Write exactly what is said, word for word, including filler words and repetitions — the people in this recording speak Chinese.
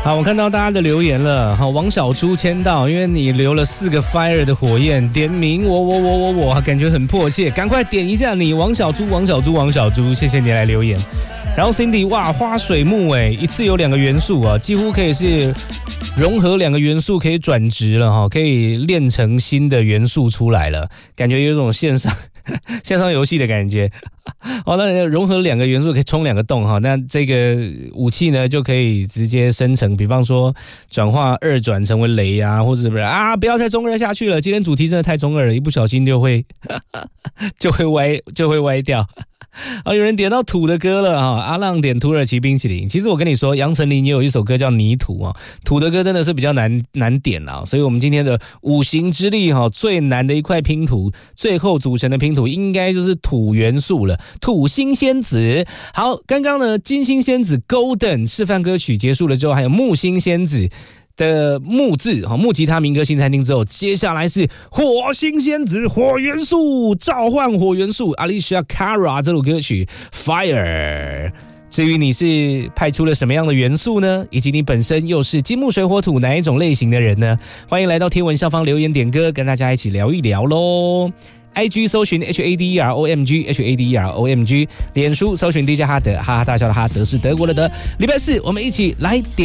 好，我看到大家的留言了。好，王小猪签到，因为你留了四个 fire 的火焰，点名我我我我我，感觉很迫切，赶快点一下你王小猪王小猪王小猪，谢谢你来留言。然后 Cindy， 哇，花水木哎，一次有两个元素啊，几乎可以是融合两个元素，可以转职了哈，可以练成新的元素出来了，感觉有种线上线上游戏的感觉。好，那融合两个元素可以冲两个洞哈，那这个武器呢就可以直接生成，比方说转化二转成为雷啊，或者什么啊，不要再中二下去了，今天主题真的太中二了，一不小心就会就会歪就会歪掉。啊，有人点到土的歌了哈，阿浪点土耳其冰淇淋。其实我跟你说，杨丞琳也有一首歌叫《泥土》啊，土的歌真的是比较难难点啦，所以我们今天的五行之力哈，最难的一块拼图，最后组成的拼图应该就是土元素了，土星仙子。好，刚刚呢，金星仙子 Golden 示范歌曲结束了之后，还有木星仙子的木字木吉他民歌新餐厅之后，接下来是火星仙子火元素召唤火元素 Alicia Cara 这首歌曲 Fire。 至于你是派出了什么样的元素呢，以及你本身又是金木水火土哪一种类型的人呢？欢迎来到天文下方留言点歌，跟大家一起聊一聊咯。I G 搜寻 H A D E R O M G H A D E R O M G， 脸书搜寻 D J 哈德，哈哈大笑的哈德是德国的德。礼拜四我们一起来点